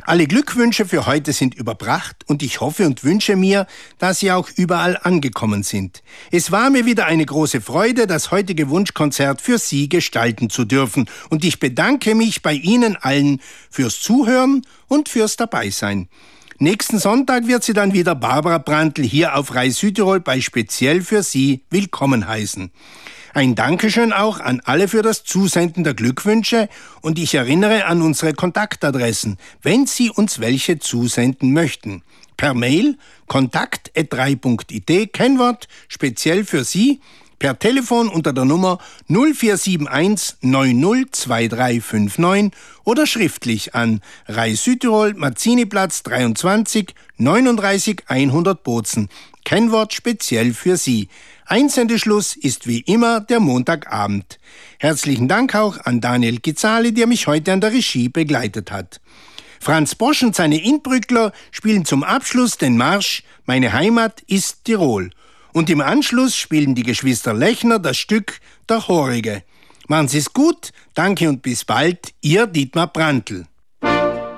Alle Glückwünsche für heute sind überbracht und ich hoffe und wünsche mir, dass sie auch überall angekommen sind. Es war mir wieder eine große Freude, das heutige Wunschkonzert für Sie gestalten zu dürfen und ich bedanke mich bei Ihnen allen fürs Zuhören und fürs Dabeisein. Nächsten Sonntag wird Sie dann wieder Barbara Brandl hier auf Rai Südtirol bei Speziell für Sie willkommen heißen. Ein Dankeschön auch an alle für das Zusenden der Glückwünsche und ich erinnere an unsere Kontaktadressen, wenn Sie uns welche zusenden möchten. Per Mail kontakt@rai.it, Kennwort speziell für Sie, per Telefon unter der Nummer 0471 902359 oder schriftlich an Rai Südtirol, Mazziniplatz 23 39 100 Bozen. Kennwort speziell für Sie. Einsendeschluss ist wie immer der Montagabend. Herzlichen Dank auch an Daniel Gizali, der mich heute an der Regie begleitet hat. Franz Bosch und seine Inbrückler spielen zum Abschluss den Marsch Meine Heimat ist Tirol. Und im Anschluss spielen die Geschwister Lechner das Stück Der Horige. Machen Sie es gut, danke und bis bald, Ihr Dietmar Brandl.